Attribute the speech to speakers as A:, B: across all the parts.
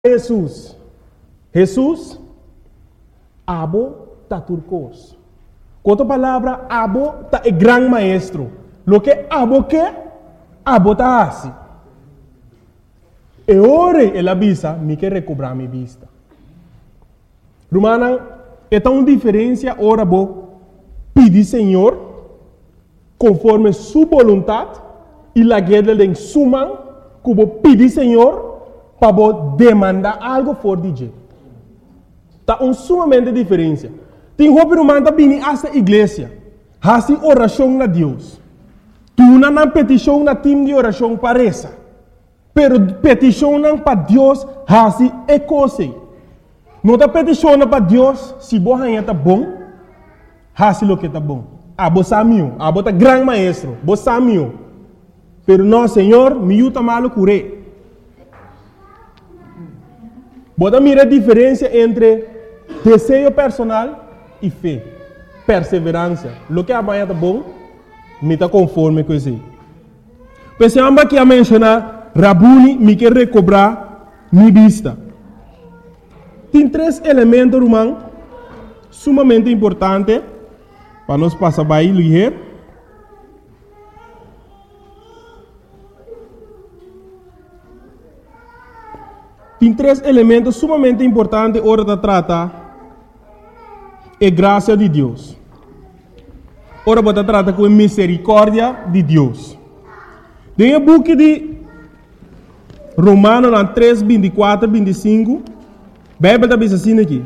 A: Jesus. Jesus, abo ta turcos. Outra palavra, abo ta é grande maestro. Lo que abo ta assim. E ora ela visa, me quer recobrar minha vista. Romana, é tão diferença ora bo pedir Senhor conforme sua vontade e la guerra de suma que bo pedir Senhor para bo demandar algo for DJ. Tá sumamente diferença. Tem roupa romana tá vindo esta igreja, assim oração na Deus. Tu não petição na time de oração para essa. Pero petição para Deus, assim é coisa. Não está peticionando para Deus se você está bom, assim lo que está bom. Você é abo está grande maestro, você é. Pero não, Senhor, me ajuda malo curé. Você mira a diferença entre desejo personal e fé, perseverança. Lo que amanhã está bom, me está conforme com isso. Pensamos que a mencionar, Rabuni me quer recobrar minha vista. Tem 3 elementos, irmão, sumamente importantes para nós passar para aí, ler. Tem 3 elementos sumamente importantes hora de tratar a graça de Deus. Ora, você trata com a misericórdia de Deus. Tem o book de Romanos 3, 24, 25. A Bíblia está bem assim aqui.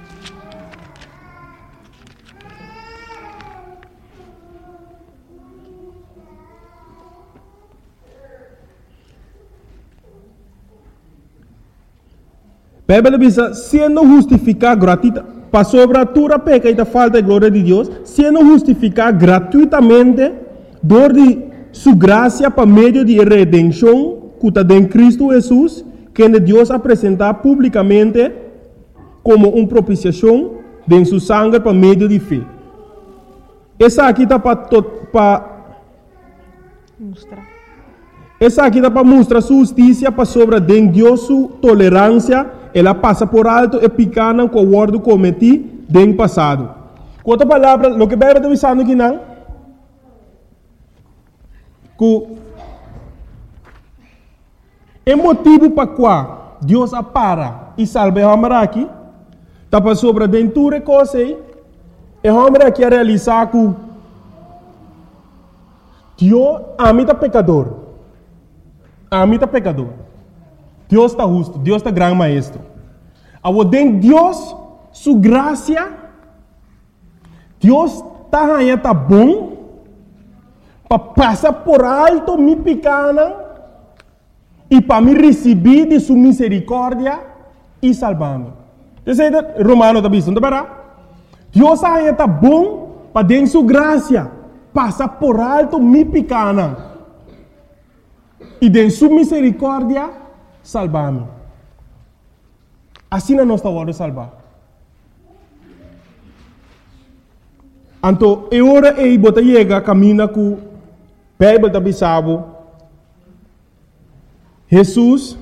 A: A Bíblia diz, sendo justificado gratuitamente, para sobre a tua peca e a falta de glória de Deus, sendo justificado gratuitamente, dor de sua graça para meio de redenção, que está em Cristo Jesus, que Deus apresentar publicamente como uma propiciação de sua sangue para meio de fé. Essa aqui está para mostrar. Essa aqui está para mostrar sua justiça para sobre de Deus sua tolerância. Ela passa por alto e picana com o ordo cometido no passado. Com outra palavra, o que a Bíblia está dizendo aqui não? Que é motivo para qual Deus apara e salva o homem aqui, está para sobre dentro coisa e o homem aqui a realizar que Deus amita pecador. Amita pecador. Deus está justo, Deus está grande maestro. Agora, dentro de Deus, sua graça, Deus está bom para passar por alto minha pequena e para me receber de sua misericórdia e salvar-me. Você Romano está dizendo, Deus está bom para dentro de sua graça passar por alto minha pequena e dentro de sua misericórdia salvar-me. Assim não está hora de salvar. Então, é hora de botar chega caminha com a Bíblia da Bissau. Jesus,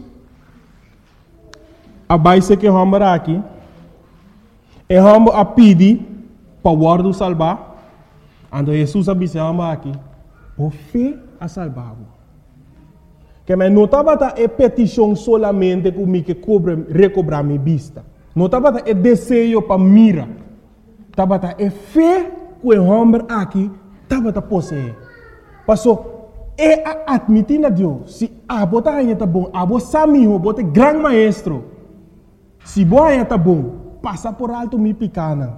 A: a base que vamos aqui, é vamos a pedir para o ordo salvar. Então, Jesus a Bissau aqui, por fé a salvar. Que me não estava a petição solamente que me que recobrar minha vista. Não estava a desejo para mira. Estava a fé que o homem aqui estava a possuir. Passou é a admitir a Deus. Se a bota ainda está bom, a bota samiu, a bota grande maestro. Se boa ainda está bom, passa por alto minha pequena.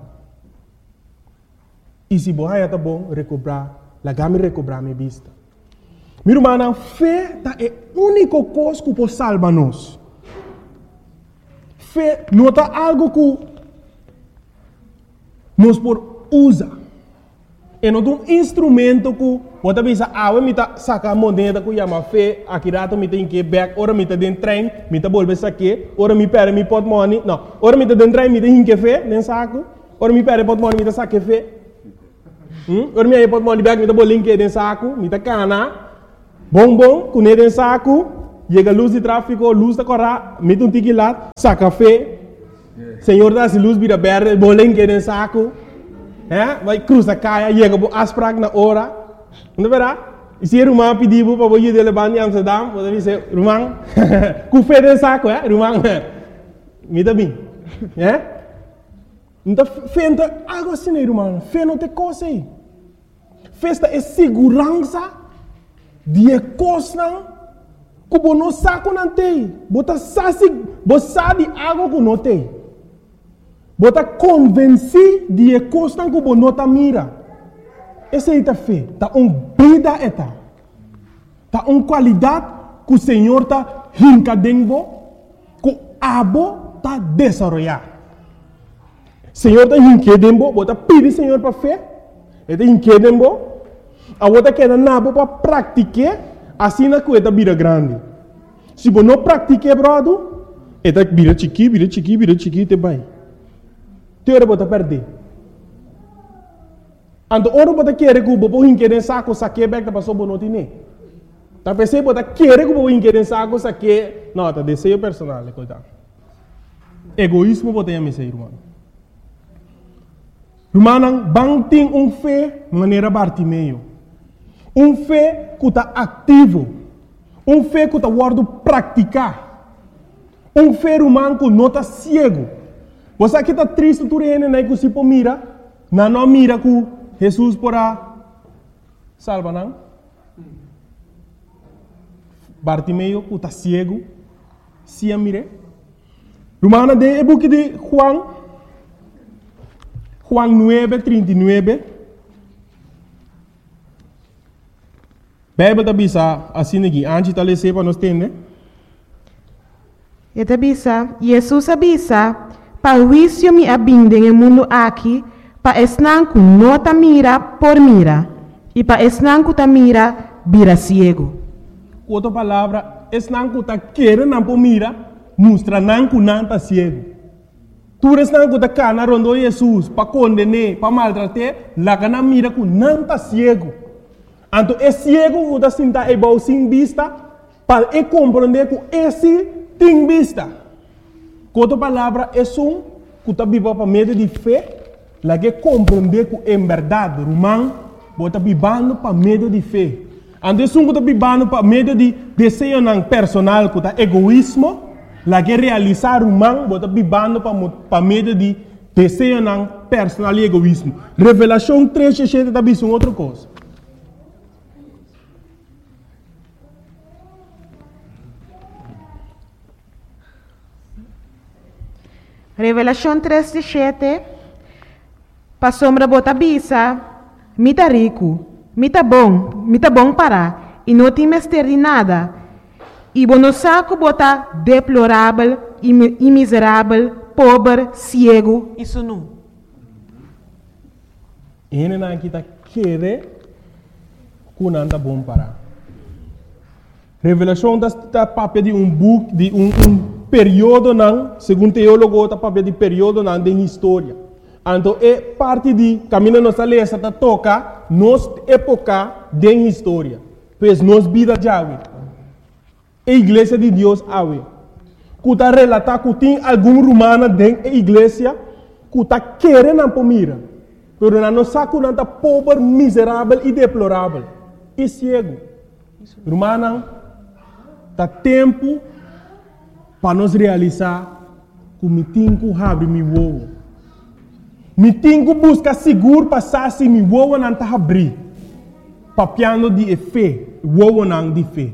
A: E se boa ainda está bom, recobrar, me recobrar minha vista. Meu irmão, fé é a única coisa que pode salvar-nos. Fé não é algo que nós podemos usar. É um instrumento que pode pensar, me está sacando moneda que chama fé, aqui rato me tem que back, ora me está dentro do trem, me está volver saque, ora me perde me pot money, não, ora me está dentro do trem, me tem que fé, dentro saco, ora me perde pot money, me está saque fé. Ora me pot money back, me está bolinho dentro saco, me está cana. Bom, com ele em saco, chega luz de tráfico, luz da corra, mete um tique lá, saca café. Senhor dá se luz vira verde, bolem que nem saco. Vai cruza caia, chega por asprag na hora. Não verá? E se Rumang pediu para você levar em Amsterdam, você diz, Rumang, com fé nem saco, Rumang, me dá bem. Então, fé não é algo assim, Rumang, fé não tem coisa aí. Festa é segurança de coisa que você não sabe não tem. Você sabe algo que não tem. Você está convencido de coisa que você não está mira. Essa é a fé. Está vida eta. Está qualidade que o Senhor está rincadendo, que o abo está desenvolvendo. O Senhor está rincadendo, você está pedindo Senhor para fé. Ele está rincadendo. A outra queda nabo para praticar, assim na coisa vira grande. Se você não praticar, brother, ele vira chiqui, te vai. Teora você perder. Ando ora você quer que você hinque saco saque back para só não tinha. Tá pensando você quer que você hinque saco saque, não, tá desejo personal, coitado. Egoísmo você tem a me irmão. Irmão, bang tem fé maneira Bartimeu. Fé que está ativo. Fé que está guardando praticar. Fé humano que não está cego. Você que está triste, tu reina, não é que se mira. Não mira que Jesus porá salva, não? Bartimeu que está cego. Se a mire. Romana de book de Juan 9:39. Bíblia bisa assim aqui, antes de ler para nós entender.
B: E bisa, Jesus avisa, para o juízo me abinde no mundo aqui, para esnanco nota mira por mira, e para esnanco ta mira vira ciego.
A: Outra palavra, esnanco ta querer não por mira, mostra nanco não ta ciego. Tu esnanco ta cana rondo Jesus, para condenar, para maltratar, lá cana mira com não ta ciego. Então, esse cego que está sentado é bom sem vista, para compreender que esse tem vista. Com outra palavra, é que está vivendo para meio de fé, lá que compreender que é verdade, irmão, está vivendo para meio de fé. Então, é que está vivendo para meio de desejo personal, que está egoísmo, lá que realizar irmão, está vivendo para meio de desejo personal e egoísmo. Revelação 3:7 está vendo outra coisa.
B: Revelação 3:7. Pa sombra bota bisa, mita rico, mita bom para, e não tem mestre de nada. E bono saco bota deplorável e miserável, pobre, cego, isso não.
A: Ele não está querendo que não está bom para. Revelação está papel de book, de período não, segundo teólogo, está papel de período não de história. Então, é parte de caminho nossa lei, está toca nos época de história. Pois nos vida já a igreja de Deus ave. Que está relatar que tem algum romano dentro da igreja que está querendo por mira. Pero não sabe que está pobre, miserável e deplorável. E cego. Romano, está tempo para nós realizar que me tenho que abrir meu ovo. Me tenho que buscar seguro passar se meu ovo não está abrir. Papiando de fé, ovo não de fé.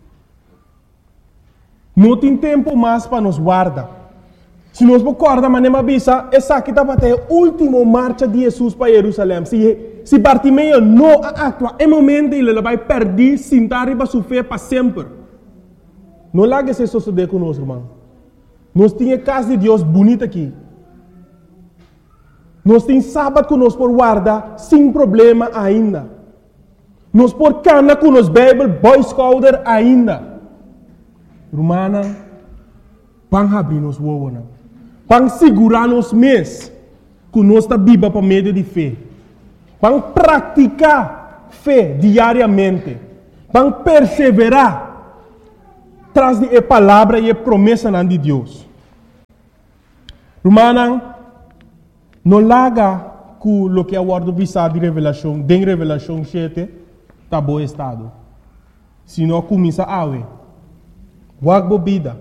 A: Não tem tempo mais para nos guardar. Se nós recordamos, mas não avisa, essa aqui está até a última marcha de Jesus para Jerusalém. Se Bartimeu não atua, é momento ele vai perder, sentar e vai sofrer para sempre. Não largue esse suceder conosco, irmão. Nós temos a casa de Deus bonita aqui. Nós temos sábado que nós por guardar sem problema ainda. Nós por cana com nos Bible, Boy Scouter ainda. Romana, vão abrir nos ovos. Vão segurar nos mês que nós está viva para meio de fé. Vão praticar fé diariamente. Vão perseverar. traz de palavra e promessa de Deus. Romana, não larga com o que é o ordem visado de revelação, de revelação 7, está bom estado. Se não começa a ver, wag bobida,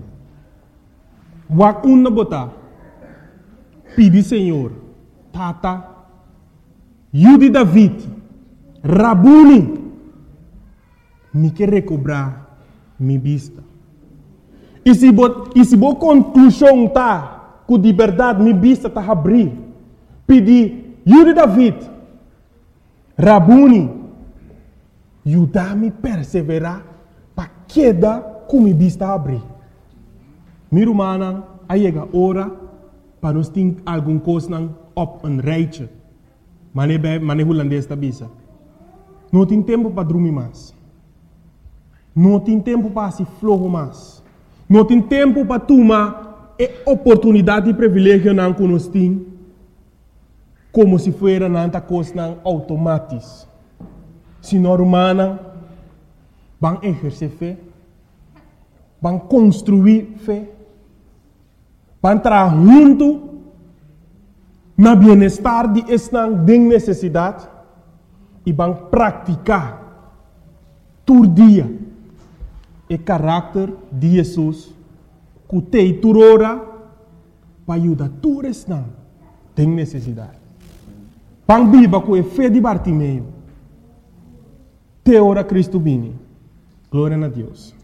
A: wag uma botar, pedi Senhor, tata, Yudi David, Rabuni, me quer recobrar minha vista. E se boa conclusão tá, com de verdade minha vista tá abrir, pedi Yudi David, Rabuni, ajudar-me a perseverar para queda com minha vista abrir. Minha irmã, aí chega a hora para nós ter alguma coisa op een rijtje. Manejo holandês da bisa. Não tem tempo para dormir mais. Não tem tempo para se flojo mais. Não tem tempo para tomar a oportunidade e privilégio que nós temos como se fosse nanta coisa automática. Se não humana, vão exercer fé, vão construir fé, vão trabalhar junto na bem-estar de esta necessidade e vão praticar todo dia o caráter de Jesus que tem toda hora para ajudar todos esta tem necessidade. Vão viver com a fé de Bartimeu. Te ora Cristo vini. Glória a Deus.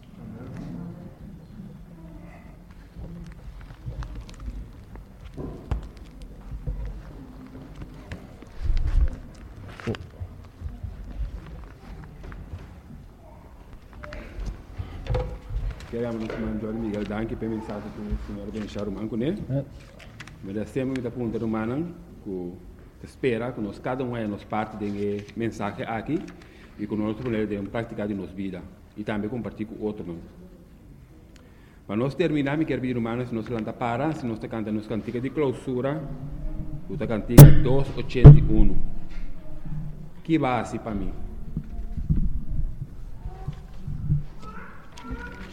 C: Queremos mandar Miguel danke per mensagem que o senhor benchar o manco, né? Merecemos muita pergunta humana que espera que nós cada um nos parte de mensagem aqui e que nós podemos praticar de nossa vida e também compartilhar com outros. Para nós terminar, me quero vir humano, se nós lanta para, se nós cantamos nos cantiga de clausura, o cantiga 281. Que base para mim?